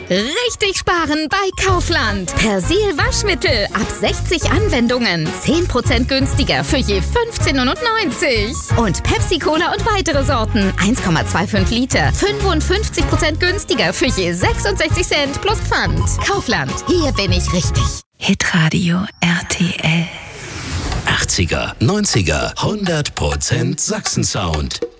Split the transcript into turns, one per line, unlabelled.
Richtig sparen bei Kaufland. Persil Waschmittel ab 60 Anwendungen. 10% günstiger für je 15,99 €. Und Pepsi Cola und weitere Sorten. 1,25 Liter. 55% günstiger für je 66 Cent plus Pfand. Kaufland. Hier bin ich richtig.
Hitradio RTL.
80er, 90er, 100% Sachsen-Sound.